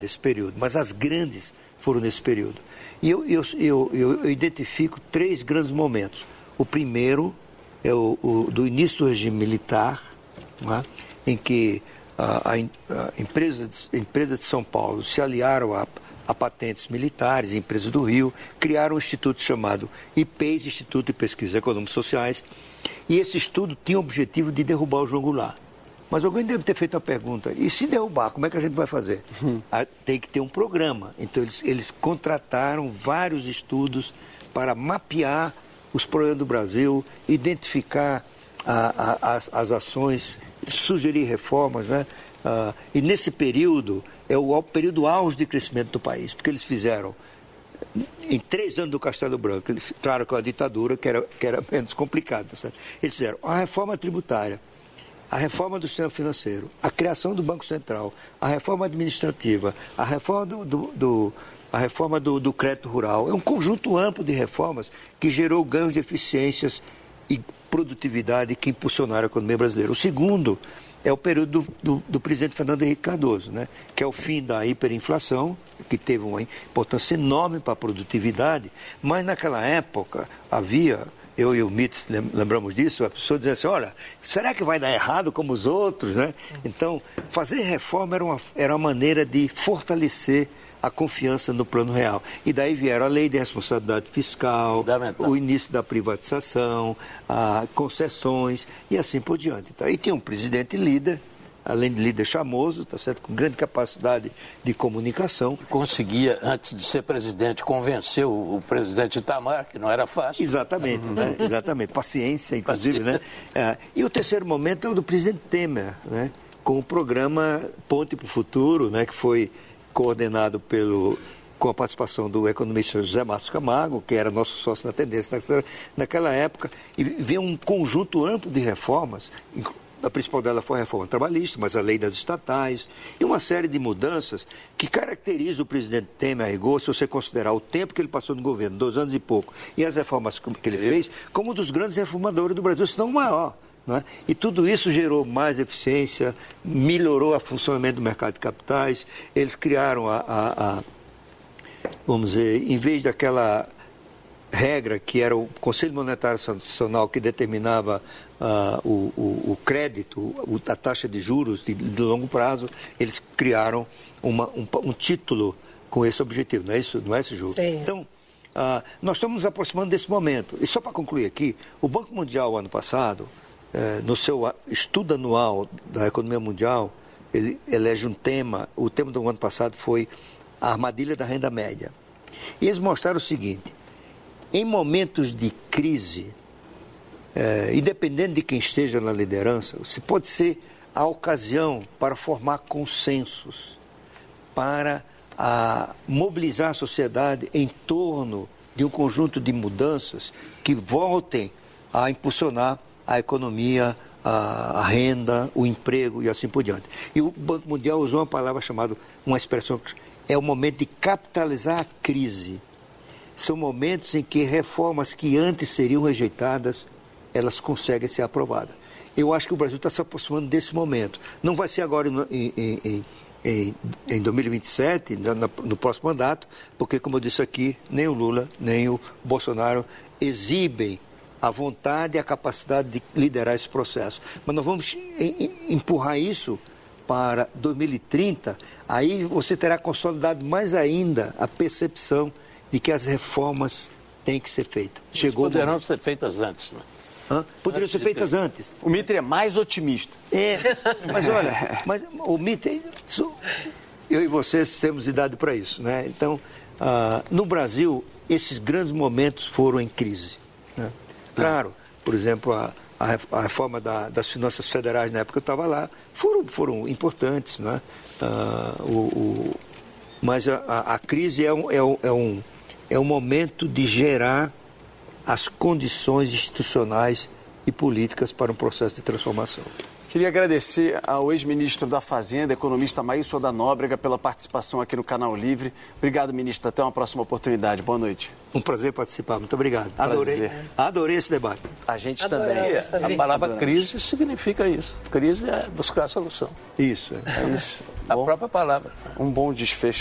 desse período, mas as grandes foram nesse período. E eu identifico 3 grandes momentos. O primeiro é o do início do regime militar, né, em que a empresa de São Paulo se aliaram a patentes militares, empresas do Rio, criaram um instituto chamado IPES, Instituto de Pesquisas Econômicas e Sociais, e esse estudo tinha o objetivo de derrubar o João Goulart. Mas alguém deve ter feito a pergunta, e se derrubar, como é que a gente vai fazer? Tem que ter um programa. Então eles contrataram vários estudos para mapear os problemas do Brasil, identificar as ações, sugerir reformas, né? E nesse período, é o período auge de crescimento do país, porque eles fizeram, em 3 anos do Castelo Branco, claro que a ditadura, que era menos complicada, certo? Eles fizeram a reforma tributária, a reforma do sistema financeiro, a criação do Banco Central, a reforma administrativa, a reforma do crédito rural. É um conjunto amplo de reformas que gerou ganhos de eficiências e produtividade que impulsionaram a economia brasileira. O segundo é o período do presidente Fernando Henrique Cardoso, né? Que é o fim da hiperinflação, que teve uma importância enorme para a produtividade, mas naquela época havia, eu e o Mitz lembramos disso, a pessoa dizia assim, olha, será que vai dar errado como os outros, né? Então, fazer reforma era uma maneira de fortalecer a confiança no plano real. E daí vieram a lei de responsabilidade fiscal, o início da privatização, concessões e assim por diante. Então, aí tinha um presidente líder, além de líder charmoso, tá certo? Com grande capacidade de comunicação. Conseguia, antes de ser presidente, convencer o presidente Itamar, que não era fácil. Exatamente, né? Exatamente. Paciência, inclusive, né? E o terceiro momento é o do presidente Temer, né? Com o programa Ponte para o Futuro, né? Que foi coordenado com a participação do economista José Márcio Camargo, que era nosso sócio na Tendência naquela época, e veio um conjunto amplo de reformas. A principal dela foi a reforma trabalhista, mas a lei das estatais, e uma série de mudanças que caracterizam o presidente Temer a rigor, se você considerar o tempo que ele passou no governo, 2 anos e pouco, e as reformas que ele fez, como um dos grandes reformadores do Brasil, se não o maior. Né? E tudo isso gerou mais eficiência, melhorou o funcionamento do mercado de capitais. Eles criaram vamos dizer, em vez daquela regra que era o Conselho Monetário Nacional que determinava o crédito, a taxa de juros de longo prazo, eles criaram um título com esse objetivo, não é isso, Ju? Sim. Então, nós estamos nos aproximando desse momento. E só para concluir aqui, o Banco Mundial, ano passado, no seu estudo anual da economia mundial, ele elege um tema, o tema do ano passado foi a armadilha da renda média. E eles mostraram o seguinte, em momentos de crise, independente de quem esteja na liderança, se pode ser a ocasião para formar consensos, para mobilizar a sociedade em torno de um conjunto de mudanças que voltem a impulsionar a economia, a renda, o emprego e assim por diante. E o Banco Mundial usou uma expressão que é o momento de capitalizar a crise. São momentos em que reformas que antes seriam rejeitadas, elas conseguem ser aprovadas. Eu acho que o Brasil está se aproximando desse momento. Não vai ser agora em 2027, no próximo mandato, porque, como eu disse aqui, nem o Lula, nem o Bolsonaro exibem a vontade e a capacidade de liderar esse processo. Mas nós vamos empurrar isso para 2030, aí você terá consolidado mais ainda a percepção de que as reformas têm que ser feitas. Poderão ser feitas antes, né? Poderiam ser feitas antes. O Mitre é mais otimista. Mas olha, o Mitre, eu e vocês temos idade para isso, né? Então, no Brasil, esses grandes momentos foram em crise, né? Claro, por exemplo, a reforma das finanças federais na época que eu estava lá foram importantes, né? Mas a crise é um momento de gerar as condições institucionais e políticas para um processo de transformação. Queria agradecer ao ex-ministro da Fazenda, economista Maílson da Nóbrega, pela participação aqui no Canal Livre. Obrigado, ministro. Até uma próxima oportunidade. Boa noite. Um prazer participar. Muito obrigado. Prazer. Adorei esse debate. A gente também. A palavra crise significa isso. Crise é buscar a solução. Isso. É isso. A própria palavra. Um bom desfecho.